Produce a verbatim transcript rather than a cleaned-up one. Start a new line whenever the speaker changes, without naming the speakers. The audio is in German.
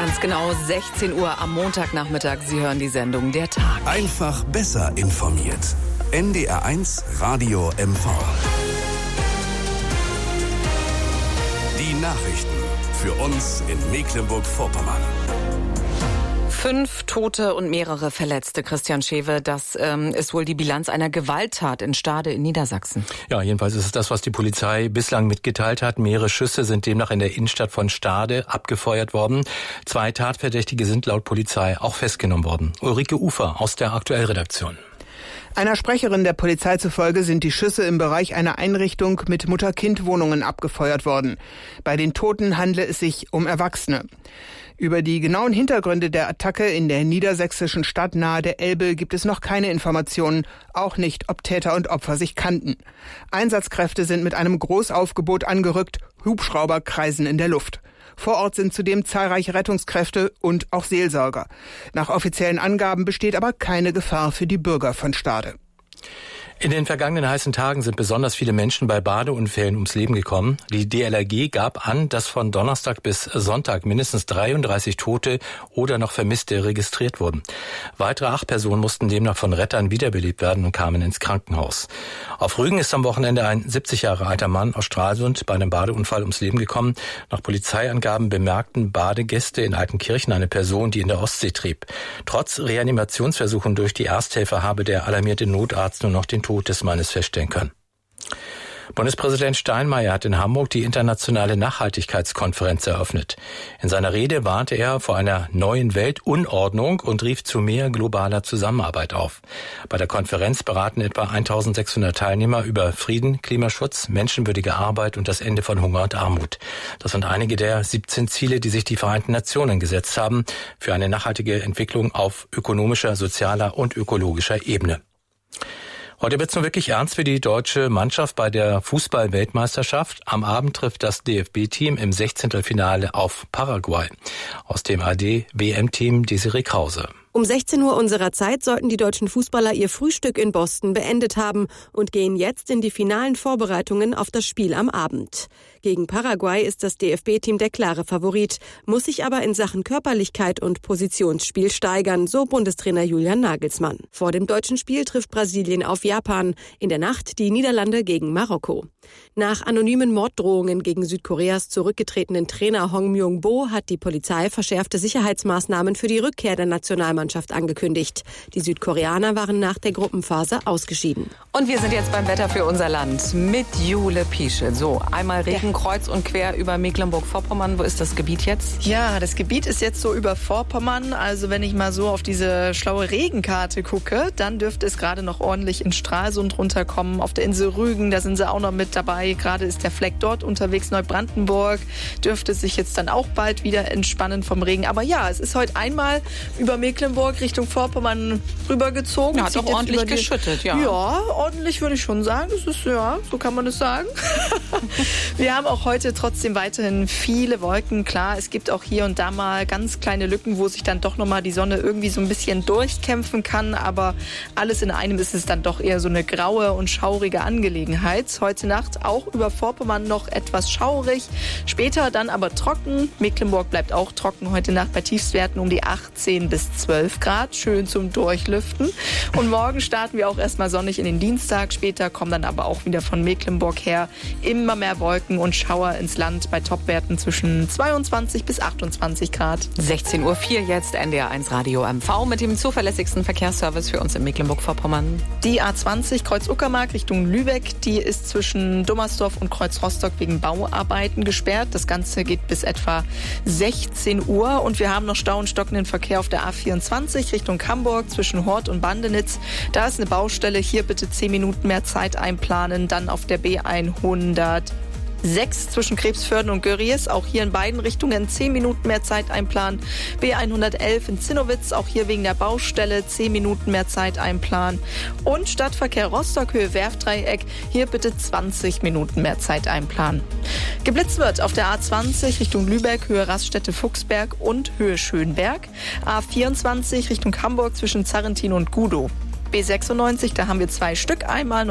sind es genau sechzehn Uhr am Montagnachmittag. Sie hören die Sendung Der Tag.
Einfach besser informiert. N D R eins Radio M V. Die Nachrichten für uns in Mecklenburg-Vorpommern.
Fünf Tote und mehrere Verletzte, Christian Schewe. Das ähm, ist wohl die Bilanz einer Gewalttat in Stade in Niedersachsen.
Ja, jedenfalls ist es das, was die Polizei bislang mitgeteilt hat. Mehrere Schüsse sind demnach in der Innenstadt von Stade abgefeuert worden. Zwei Tatverdächtige sind laut Polizei auch festgenommen worden. Ulrike Ufer aus der Aktuellredaktion.
Einer Sprecherin der Polizei zufolge sind die Schüsse im Bereich einer Einrichtung mit Mutter-Kind-Wohnungen abgefeuert worden. Bei den Toten handle es sich um Erwachsene. Über die genauen Hintergründe der Attacke in der niedersächsischen Stadt nahe der Elbe gibt es noch keine Informationen, auch nicht, ob Täter und Opfer sich kannten. Einsatzkräfte sind mit einem Großaufgebot angerückt, Hubschrauber kreisen in der Luft. Vor Ort sind zudem zahlreiche Rettungskräfte und auch Seelsorger. Nach offiziellen Angaben besteht aber keine Gefahr für die Bürger von Stade.
In den vergangenen heißen Tagen sind besonders viele Menschen bei Badeunfällen ums Leben gekommen. Die D L R G gab an, dass von Donnerstag bis Sonntag mindestens dreiunddreißig Tote oder noch Vermisste registriert wurden. Weitere acht Personen mussten demnach von Rettern wiederbelebt werden und kamen ins Krankenhaus. Auf Rügen ist am Wochenende ein siebzig Jahre alter Mann aus Stralsund bei einem Badeunfall ums Leben gekommen. Nach Polizeiangaben bemerkten Badegäste in Altenkirchen eine Person, die in der Ostsee trieb. Trotz Reanimationsversuchen durch die Ersthelfer habe der alarmierte Notarzt nur noch den Tod des Mannes feststellen können. Bundespräsident Steinmeier hat in Hamburg die internationale Nachhaltigkeitskonferenz eröffnet. In seiner Rede warnte er vor einer neuen Weltunordnung und rief zu mehr globaler Zusammenarbeit auf. Bei der Konferenz beraten etwa eintausendsechshundert Teilnehmer über Frieden, Klimaschutz, menschenwürdige Arbeit und das Ende von Hunger und Armut. Das sind einige der siebzehn Ziele, die sich die Vereinten Nationen gesetzt haben für eine nachhaltige Entwicklung auf ökonomischer, sozialer und ökologischer Ebene. Heute wird's nun wirklich ernst für die deutsche Mannschaft bei der Fußball-Weltmeisterschaft. Am Abend trifft das D F B-Team im Sechzehntelfinale auf Paraguay. Aus dem A D-W M-Team Desiree Krause.
Um sechzehn Uhr unserer Zeit sollten die deutschen Fußballer ihr Frühstück in Boston beendet haben und gehen jetzt in die finalen Vorbereitungen auf das Spiel am Abend. Gegen Paraguay ist das D F B-Team der klare Favorit, muss sich aber in Sachen Körperlichkeit und Positionsspiel steigern, so Bundestrainer Julian Nagelsmann. Vor dem deutschen Spiel trifft Brasilien auf Japan, in der Nacht die Niederlande gegen Marokko. Nach anonymen Morddrohungen gegen Südkoreas zurückgetretenen Trainer Hong Myung-bo hat die Polizei verschärfte Sicherheitsmaßnahmen für die Rückkehr der Nationalmannschaft angekündigt. Die Südkoreaner waren nach der Gruppenphase ausgeschieden.
Und wir sind jetzt beim Wetter für unser Land mit Jule Piesche. So, einmal Regen kreuz und quer über Mecklenburg-Vorpommern. Wo ist das Gebiet jetzt?
Ja, das Gebiet ist jetzt so über Vorpommern. Also wenn ich mal so auf diese schlaue Regenkarte gucke, dann dürfte es gerade noch ordentlich in Stralsund runterkommen. Auf der Insel Rügen, da sind sie auch noch mit dabei. Gerade ist der Fleck dort unterwegs. Neubrandenburg dürfte sich jetzt dann auch bald wieder entspannen vom Regen. Aber ja, es ist heute einmal über Mecklenburg Richtung Vorpommern rübergezogen.
Ja, hat doch ordentlich
die...
geschüttet, ja.
Ja, ordentlich würde ich schon sagen. Das ist, ja, so kann man es sagen. Wir haben auch heute trotzdem weiterhin viele Wolken. Klar, es gibt auch hier und da mal ganz kleine Lücken, wo sich dann doch nochmal die Sonne irgendwie so ein bisschen durchkämpfen kann. Aber alles in einem ist es dann doch eher so eine graue und schaurige Angelegenheit. Heute Nacht auch über Vorpommern noch etwas schaurig. Später dann aber trocken. Mecklenburg bleibt auch trocken heute Nacht bei Tiefstwerten um die achtzehn bis zwölf Grad. Schön zum Durchlüften. Und morgen starten wir auch erstmal sonnig in den Dienstag. Später kommen dann aber auch wieder von Mecklenburg her immer mehr Wolken und Schauer ins Land bei Topwerten zwischen zweiundzwanzig bis achtundzwanzig Grad.
sechzehn Uhr vier jetzt, N D R eins Radio M V mit dem zuverlässigsten Verkehrsservice für uns in Mecklenburg-Vorpommern.
Die A zwanzig Kreuz-Uckermark Richtung Lübeck, die ist zwischen Dummersdorf und Kreuz-Rostock wegen Bauarbeiten gesperrt. Das Ganze geht bis etwa sechzehn Uhr und wir haben noch Stau und stockenden Verkehr auf der A vierundzwanzig Richtung Hamburg zwischen Hort und Bandenitz. Da ist eine Baustelle, hier bitte zehn Minuten mehr Zeit einplanen. Dann auf der B hundert sechs zwischen Krebsförden und Görries, auch hier in beiden Richtungen zehn Minuten mehr Zeit einplanen. B hundertelf in Zinnowitz, auch hier wegen der Baustelle zehn Minuten mehr Zeit einplanen. Und Stadtverkehr Rostock, Höhe Werftdreieck, hier bitte zwanzig Minuten mehr Zeit einplanen. Geblitzt wird auf der A zwanzig Richtung Lübeck, Höhe Raststätte Fuchsberg und Höhe Schönberg. A vierundzwanzig Richtung Hamburg zwischen Zarrentin und Gudow. B sechsundneunzig, da haben wir zwei Stück, einmal